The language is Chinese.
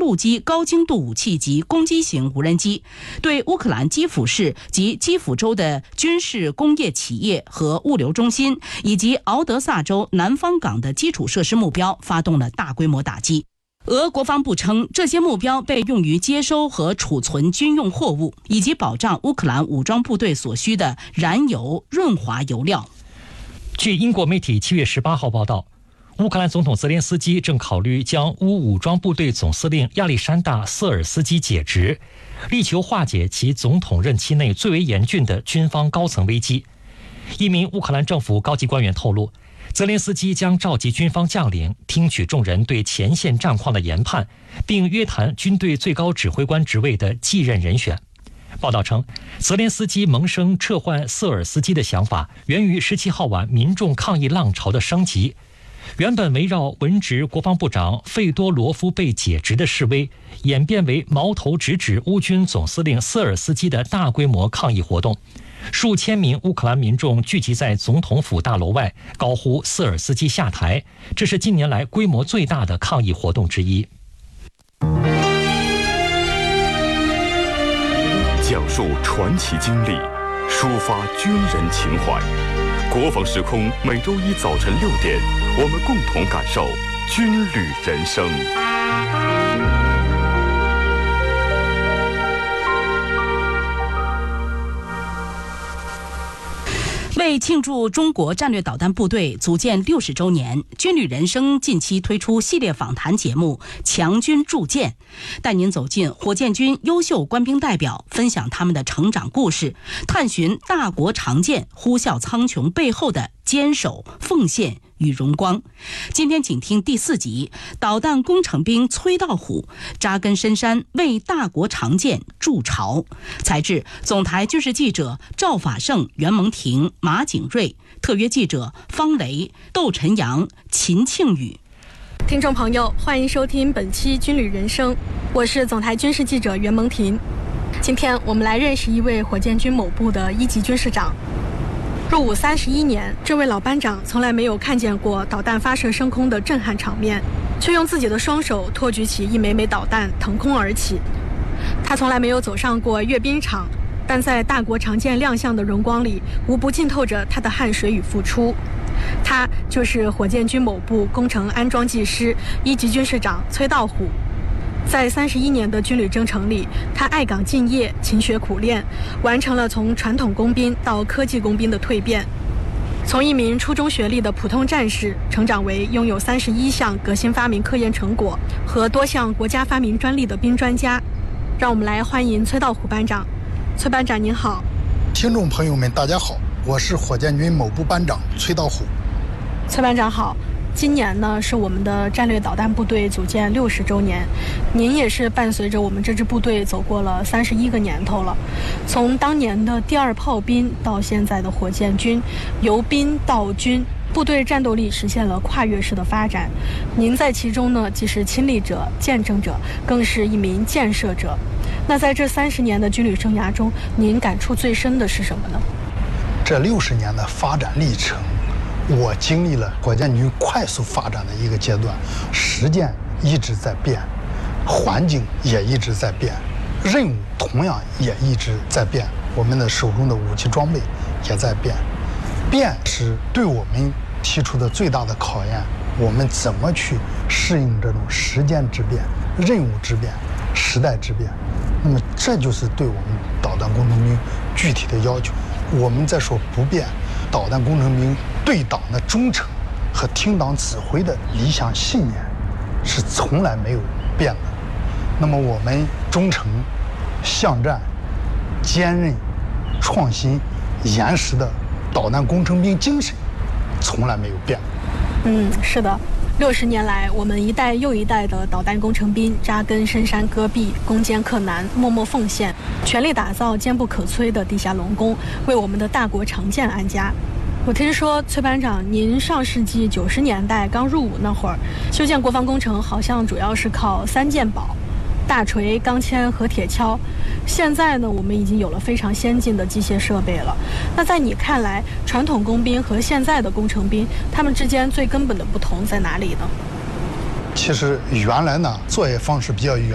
陆基高精度武器及攻击型无人机，对乌克兰基辅市及基辅州的军事工业企业和物流中心，以及敖德萨州南方港的基础设施目标发动了大规模打击。俄国防部称，这些目标被用于接收和储存军用货物，以及保障乌克兰武装部队所需的燃油、润滑油料。 据英国媒体7月18号报道，乌克兰总统泽连斯基正考虑将乌武装部队总司令亚历山大·瑟尔斯基解职，力求化解其总统任期内最为严峻的军方高层危机。一名乌克兰政府高级官员透露，泽连斯基将召集军方将领，听取众人对前线战况的研判，并约谈军队最高指挥官职位的继任人选。报道称，泽连斯基萌生撤换瑟尔斯基的想法，源于17号晚民众抗议浪潮的升级。原本围绕文职国防部长费多罗夫被解职的示威，演变为矛头直指乌军总司令瑟尔斯基的大规模抗议活动。数千名乌克兰民众聚集在总统府大楼外，高呼瑟尔斯基下台，这是近年来规模最大的抗议活动之一。 讲述传奇经历，抒发军人情怀。国防时空每周一早晨6点，我们共同感受军旅人生。 为庆祝中国战略导弹部队组建60周年，军旅人生近期推出系列访谈节目《强军铸剑》，带您走进火箭军优秀官兵代表，分享他们的成长故事，探寻大国长剑呼啸苍穹背后的坚守、奉献与荣光。今天请听第4集，导弹工程兵崔道虎扎根深山，为大国长剑筑巢。采制总台军事记者赵法胜、袁蒙婷、马景瑞，特约记者方雷、窦晨阳、秦庆宇。 听众朋友，欢迎收听本期军旅人生，我是总台军事记者袁蒙婷。今天我们来认识一位火箭军某部的1级军事长。入伍31年，这位老班长从来没有看见过导弹发射升空的震撼场面，却用自己的双手托举起一枚枚导弹腾空而起。他从来没有走上过阅兵场，但在大国长剑亮相的荣光里，无不浸透着他的汗水与付出。他就是火箭军某部工程安装技师1级军事长崔道虎。在31年的军旅征程里，他爱岗敬业，勤学苦练，完成了从传统工兵到科技工兵的蜕变。从一名初中学历的普通战士，成长为拥有31项革新发明科研成果和多项国家发明专利的兵专家。让我们来欢迎崔道虎班长。崔班长您好。 听众朋友们大家好，我是火箭军某部班长崔道虎。 崔班长好。今年呢是我们的战略导弹部队组建60周年，您也是伴随着我们这支部队走过了31个年头了。从当年的第2炮兵到现在的火箭军，由兵到军，部队战斗力实现了跨越式的发展。您在其中呢，既是亲历者、见证者，更是一名建设者。那在这30年的军旅生涯中，您感触最深的是什么呢？ 这60年的发展历程，我经历了火箭军快速发展的一个阶段，实践一直在变，环境也一直在变，任务同样也一直在变，我们的手中的武器装备也在变。变是对我们提出的最大的考验，我们怎么去适应这种时间之变、任务之变、时代之变。那么这就是对我们导弹工程兵具体的要求。我们在说不变，导弹工程兵对党的忠诚和听党指挥的理想信念是从来没有变的。那么我们忠诚、向战、坚韧、创新、严实的导弹工程兵精神从来没有变。 是的。60年来，我们一代又一代的导弹工程兵扎根深山戈壁，攻坚克难，默默奉献，全力打造坚不可摧的地下龙宫，为我们的大国长剑安家。我听说崔班长，您上世纪90年代刚入伍那会儿，修建国防工程好像主要是靠3件宝：大锤、钢钎和铁锹。现在呢，我们已经有了非常先进的机械设备了。那在你看来，传统工兵和现在的工程兵，他们之间最根本的不同在哪里呢？ 其实原来呢，作业方式比较